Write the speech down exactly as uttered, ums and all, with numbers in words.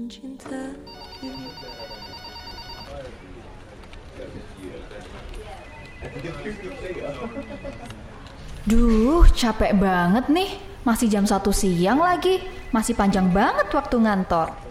mencintai. Duh, capek banget nih. Masih jam satu siang lagi. Masih panjang banget waktu ngantor.